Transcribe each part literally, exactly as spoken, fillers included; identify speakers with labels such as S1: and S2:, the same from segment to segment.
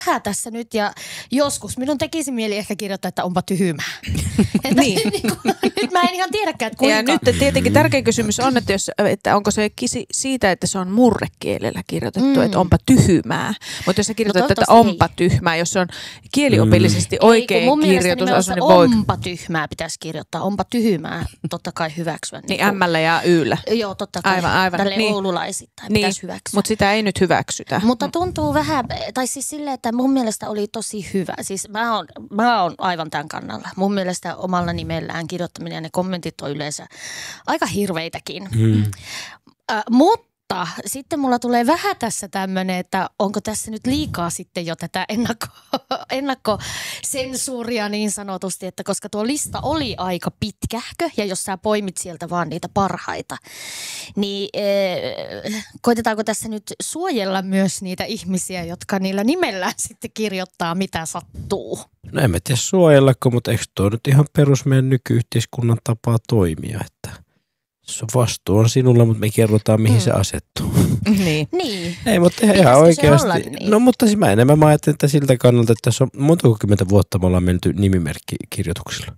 S1: vähän tässä nyt ja joskus minun tekisi mieli ehkä kirjoittaa, että onpa tyhmää. Että,
S2: niin.
S1: niin kuin, nyt mä en ihan tiedäkään, että kuinka.
S2: Ja nyt tietenkin tärkein kysymys on, että, jos, että onko se kisi siitä, että se on murrekielellä kirjoitettu, mm. että onpa tyhmää. Mutta jos sä kirjoitat, no, että onpa ei. tyhmää, jos se on kieliopillisesti mm. oikein
S1: ei,
S2: kirjoitus.
S1: Niin voit... onpa tyhmää pitäisi kirjoittaa, onpa tyhmää totta kai hyväksyä.
S2: Niin, niin ämmällä ja yllä.
S1: Joo, totta kai. Aivan, aivan. Tälleen niin. oululaisittain
S2: niin.
S1: pitäisi hyväksyä.
S2: Mutta sitä ei nyt hyväksytä.
S1: Mutta tuntuu vähän, tai siis silleen, että mun mielestä oli tosi hyvä. Siis mä oon, mä oon aivan tämän kannalla. Mun mielestä omalla nimellään kirjoittaminen ja ne kommentit on yleensä aika hirveitäkin. Mm. Äh, mutta sitten mulla tulee vähän tässä tämmöinen, että onko tässä nyt liikaa sitten jo tätä ennakko, ennakkosensuuria niin sanotusti, että koska tuo lista oli aika pitkähkö ja jos sä poimit sieltä vaan niitä parhaita, niin äh, koitetaanko tässä nyt suojella myös niitä ihmisiä, jotka niillä nimellään sitten kirjoittaa mitä sattuu?
S3: No en mä tiedä suojellako, mutta eikö tuo nyt ihan perus meidän nykyyhteiskunnan tapaa toimia, että vastuu on sinulla, mutta me kerrotaan, mihin mm. se asettuu.
S1: Niin. niin.
S3: Ei, mutta ihan, ihan oikeasti. Niin? No, mutta siis mä enemmän mä ajattelen, että siltä kannalta, että tässä on montako kymmentä vuotta me ollaan menty nimimerkkikirjoituksilla.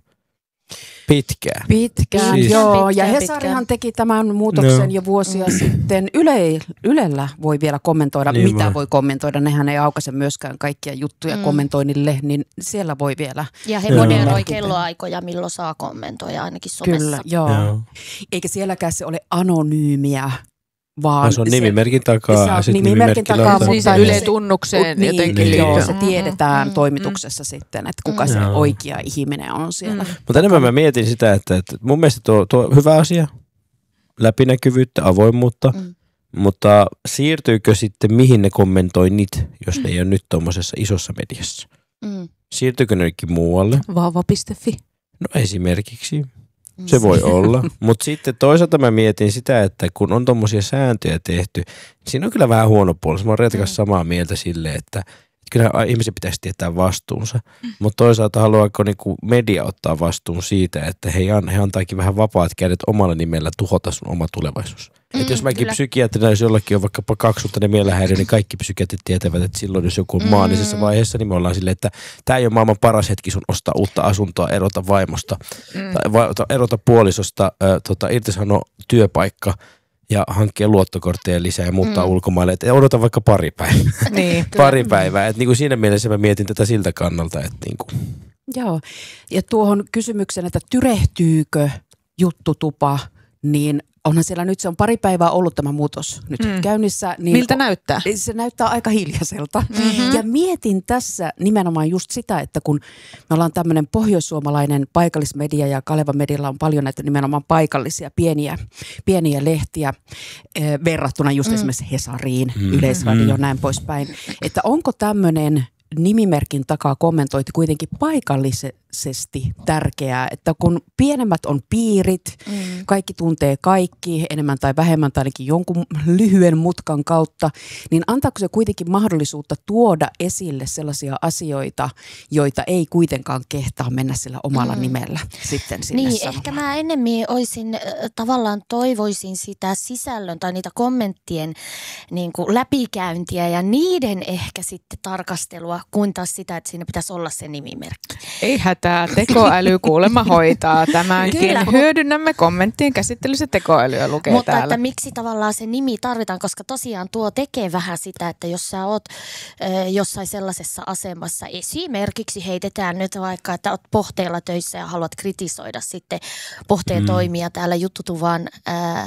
S3: Pitkään.
S4: Pitkään, siis, joo. Pitkään, ja Hesarihan pitkään. teki tämän muutoksen no. jo vuosia mm. sitten. Yle, Ylellä voi vielä kommentoida, niin mitä vai. voi kommentoida. Nehän ei aukaise myöskään kaikkia juttuja mm. kommentoinnille, niin siellä voi vielä.
S1: Ja he moderoi kelloaikoja, milloin saa kommentoida ainakin somessa.
S4: Kyllä, joo. joo. Eikä sielläkään se ole anonyymiä. Vaan
S3: se on nimimerkin takaa.
S4: Se on nimimerkin takaa,
S2: mutta Yle-tunnukseen
S4: niin,
S2: jotenkin.
S4: Niin, joo, se tiedetään mm, toimituksessa mm, sitten, että kuka mm. se oikea ihminen on siellä. Mm.
S3: Mutta enemmän mä mietin sitä, että, että mun mielestä tuo, tuo on hyvä asia, läpinäkyvyyttä, avoimuutta, mm. mutta siirtyykö sitten mihin ne kommentoinnit, jos ne ei ole nyt tuommoisessa isossa mediassa? Mm. Siirtyykö ne jonnekin muualle?
S2: Vauva piste fi.
S3: No esimerkiksi. Se voi olla, mutta sitten toisaalta mä mietin sitä, että kun on tommosia sääntöjä tehty, niin siinä on kyllä vähän huono puoli. Mä oon Reetan kanssa samaa mieltä silleen, että kyllä ihmisen pitäisi tietää vastuunsa, mutta toisaalta haluaako niinku media ottaa vastuun siitä, että he, an, he antaakin vähän vapaat kädet omalla nimellä tuhota sun oma tulevaisuus. Mm, että jos mäkin kyllä. psykiatrina, jos jollakin on vaikkapa kaksisuuntainen mielenhäiriö, niin kaikki psykiatrit tietävät, että silloin jos joku on maanisessa vaiheessa, niin me ollaan silleen, että tämä ei ole maailman paras hetki sun ostaa uutta asuntoa, erota vaimosta, mm. tai va, erota puolisosta, äh, tota, irtisano työpaikka ja hankkia luottokortteja lisää ja muuttaa mm. ulkomaille. Että odota vaikka pari päivää. Niin, pari päivää. Että niinku siinä mielessä mä mietin tätä siltä kannalta. Että niinku.
S4: Joo. Ja tuohon kysymykseen, että tyrehtyykö juttutupa, niin onhan siellä nyt, se on pari päivää ollut tämä muutos nyt mm. käynnissä. Niin
S2: miltä näyttää?
S4: Se näyttää aika hiljaiselta. Mm-hmm. Ja mietin tässä nimenomaan just sitä, että kun me ollaan tämmöinen pohjoissuomalainen paikallismedia ja Kaleva Medialla on paljon näitä nimenomaan paikallisia pieniä, pieniä lehtiä eh, verrattuna just mm. esimerkiksi Hesariin, mm. Yleisradioon ja mm. näin poispäin. Että onko tämmöinen nimimerkin takaa kommentointi kuitenkin paikallisesti tärkeää, että kun pienemmät on piirit, mm. kaikki tuntee kaikki enemmän tai vähemmän tai ainakin jonkun lyhyen mutkan kautta, niin antaako se kuitenkin mahdollisuutta tuoda esille sellaisia asioita, joita ei kuitenkaan kehtaa mennä sillä omalla mm. nimellä sitten sinne
S1: Niin,
S4: sanomaan.
S1: ehkä mä ennemmin olisin, äh, tavallaan toivoisin sitä sisällön tai niitä kommenttien niin kuin läpikäyntiä ja niiden ehkä sitten tarkastelua, kuin taas sitä, että siinä pitäisi olla se nimimerkki.
S2: Ei hätää, tekoäly kuulemma hoitaa tämänkin.
S1: Kyllä,
S2: hyödynnämme kommenttien käsittelyssä tekoälyä lukee
S1: mutta
S2: täällä.
S1: Mutta että miksi tavallaan se nimi tarvitaan, koska tosiaan tuo tekee vähän sitä, että jos sä oot äh, jossain sellaisessa asemassa, esimerkiksi heitetään nyt vaikka, että oot Pohteella töissä ja haluat kritisoida sitten Pohteen mm. toimia täällä Juttutuvan äh,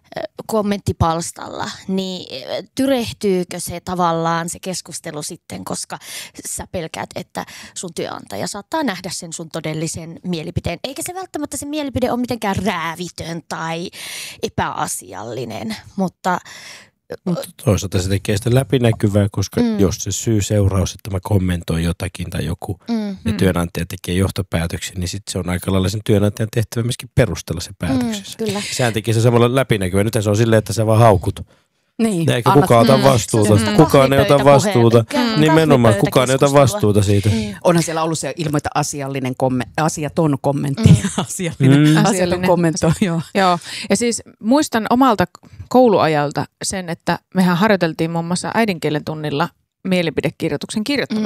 S1: kommenttipalstalla, niin tyrehtyykö se tavallaan se keskustelu sitten, koska sä pelkäät, että sun työnantaja saattaa nähdä sen sun todellisen mielipiteen. Eikä se välttämättä se mielipide ole mitenkään räävitön tai epäasiallinen, mutta
S3: Mutta toisaalta se tekee sitä läpinäkyvää, koska mm. jos se syy-seuraus, että mä kommentoin jotakin tai joku mm. ja työnantaja tekee johtopäätöksen, niin sitten se on aika lailla sen työnantajan tehtävä myöskin perustella se päätöksensä. Mm, Sehän tekee se samalla läpinäkyvää. Nythän se on silleen, että sä vaan haukut. Niin. Eikä kukaan ota vastuuta. Mm. Kukaan ei ota vastuuta. Mm. Nimenomaan kukaan ei ota vastuuta siitä. Mm.
S4: Onhan siellä ollut se ilmoita asiallinen komme- asiaton kommentti. Mm. asiallinen, mm. asiallinen kommentoi. Joo.
S2: Joo. Ja siis muistan omalta kouluajalta sen, että mehän harjoiteltiin muun muassa äidinkielen tunnilla mielipidekirjoituksen kirjoittaminen.